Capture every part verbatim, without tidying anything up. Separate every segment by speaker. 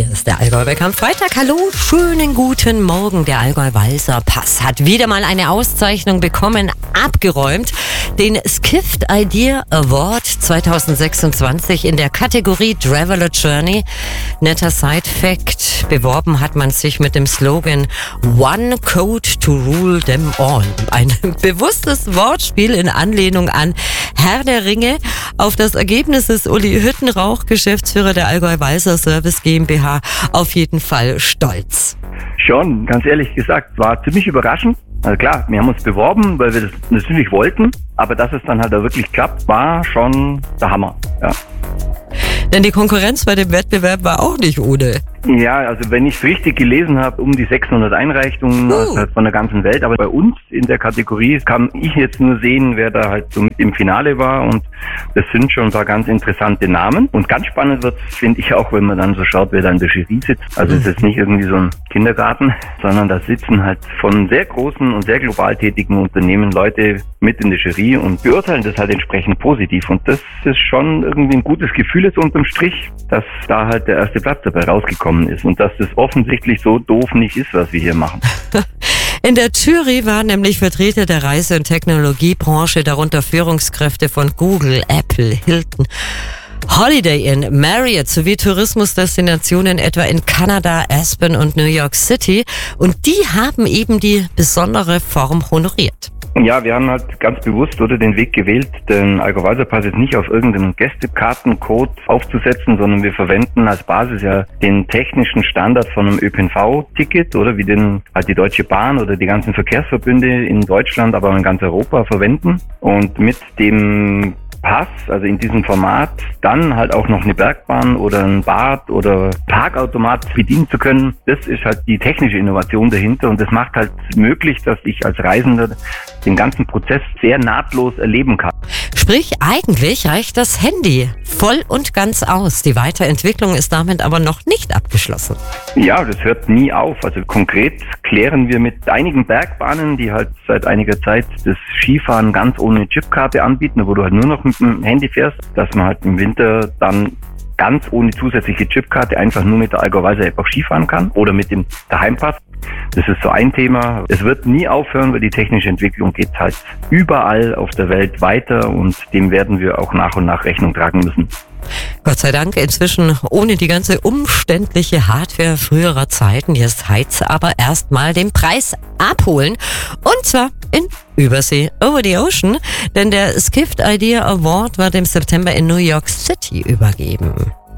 Speaker 1: Hier ist der Allgäu-Wecker am Freitag. Hallo, schönen guten Morgen. Der Allgäu-Walser Pass hat wieder mal eine Auszeichnung bekommen, abgeräumt. Den Skift Idea Award zwanzig sechsundzwanzig in der Kategorie Traveler Journey. Netter Side-Fact. Beworben hat man sich mit dem Slogan One Code to Rule Them All. Ein bewusstes Wortspiel in Anlehnung an Herr der Ringe. Auf das Ergebnis ist Uli Hüttenrauch, Geschäftsführer der Allgäu-Walser Service GmbH, auf jeden Fall stolz.
Speaker 2: Schon, ganz ehrlich gesagt, war ziemlich überraschend. Also klar, wir haben uns beworben, weil wir das natürlich wollten, aber dass es dann halt auch wirklich klappt, war schon der Hammer. Ja.
Speaker 1: Denn die Konkurrenz bei dem Wettbewerb war auch nicht ohne.
Speaker 2: Ja, also wenn ich es richtig gelesen habe, um die sechshundert Einreichungen
Speaker 1: uh.
Speaker 2: also von der ganzen Welt. Aber bei uns in der Kategorie kann ich jetzt nur sehen, wer da halt so mit im Finale war. Und das sind schon ein paar ganz interessante Namen. Und ganz spannend wird es, finde ich, auch, wenn man dann so schaut, wer da in der Jury sitzt. Also es ist nicht irgendwie so ein Kindergarten, sondern da sitzen halt von sehr großen und sehr global tätigen Unternehmen Leute mit in der Jury und beurteilen das halt entsprechend positiv. Und das ist schon irgendwie ein gutes Gefühl jetzt unterm Strich, dass da halt der erste Platz dabei rausgekommen ist und dass das offensichtlich so doof nicht ist, was wir hier machen.
Speaker 1: In der Jury waren nämlich Vertreter der Reise- und Technologiebranche, darunter Führungskräfte von Google, Apple, Hilton, Holiday Inn, Marriott sowie Tourismusdestinationen etwa in Kanada, Aspen und New York City. Und die haben eben die besondere Form honoriert.
Speaker 2: Ja, wir haben halt ganz bewusst oder den Weg gewählt, den Allgäu-Walser Pass jetzt nicht auf irgendeinen Gästekartencode aufzusetzen, sondern wir verwenden als Basis ja den technischen Standard von einem Ö P N V-Ticket oder wie den halt die Deutsche Bahn oder die ganzen Verkehrsverbünde in Deutschland, aber auch in ganz Europa verwenden. Und mit dem Pass, also in diesem Format, dann halt auch noch eine Bergbahn oder ein Bad oder Parkautomat bedienen zu können, das ist halt die technische Innovation dahinter und das macht halt möglich, dass ich als Reisender den ganzen Prozess sehr nahtlos erleben kann.
Speaker 1: Sprich, eigentlich reicht das Handy voll und ganz aus. Die Weiterentwicklung ist damit aber noch nicht abgeschlossen.
Speaker 2: Ja, das hört nie auf. Also konkret klären wir mit einigen Bergbahnen, die halt seit einiger Zeit das Skifahren ganz ohne Chipkarte anbieten, wo du halt nur noch mit dem Handy fährst, dass man halt im Winter dann ganz ohne zusätzliche Chipkarte einfach nur mit der Allgäu-Walser App auch Skifahren kann oder mit dem Daheimpass. Das ist so ein Thema. Es wird nie aufhören, weil die technische Entwicklung geht halt überall auf der Welt weiter und dem werden wir auch nach und nach Rechnung tragen müssen.
Speaker 1: Gott sei Dank inzwischen ohne die ganze umständliche Hardware früherer Zeiten. Jetzt heiz aber erstmal den Preis abholen. Und zwar in Übersee, over the ocean. Denn der Skift Idea Award wird im September in New York City übergeben.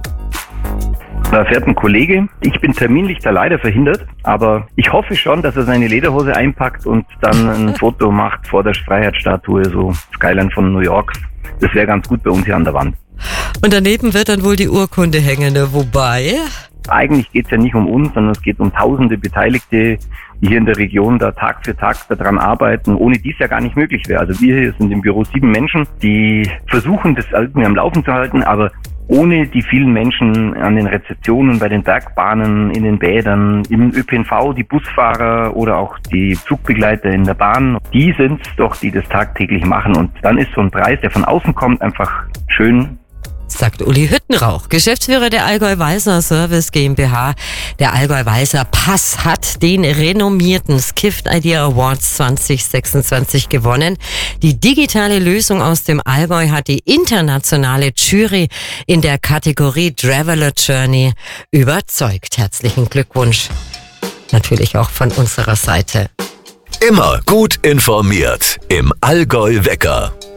Speaker 2: Da fährt ein Kollege. Ich bin terminlich da leider verhindert, aber ich hoffe schon, dass er seine Lederhose einpackt und dann ein Foto macht vor der Freiheitsstatue, so Skyline von New York. Das wäre ganz gut bei uns hier an der Wand.
Speaker 1: Und daneben wird dann wohl die Urkunde hängen, ne? Wobei?
Speaker 2: Eigentlich geht es ja nicht um uns, sondern es geht um tausende Beteiligte, die hier in der Region da Tag für Tag daran arbeiten, ohne dies ja gar nicht möglich wäre. Also wir hier sind im Büro sieben Menschen, die versuchen, das irgendwie am Laufen zu halten, aber ohne die vielen Menschen an den Rezeptionen, bei den Bergbahnen, in den Bädern, im Ö P N V, die Busfahrer oder auch die Zugbegleiter in der Bahn, die sind es doch, die das tagtäglich machen. Und dann ist so ein Preis, der von außen kommt, einfach schön.
Speaker 1: Sagt Uli Hüttenrauch, Geschäftsführer der Allgäu-Walser Service GmbH. Der Allgäu-Walser Pass hat den renommierten Skift Idea Awards zwanzig sechsundzwanzig gewonnen. Die digitale Lösung aus dem Allgäu hat die internationale Jury in der Kategorie Traveler Journey überzeugt. Herzlichen Glückwunsch. Natürlich auch von unserer Seite.
Speaker 3: Immer gut informiert im Allgäu-Wecker.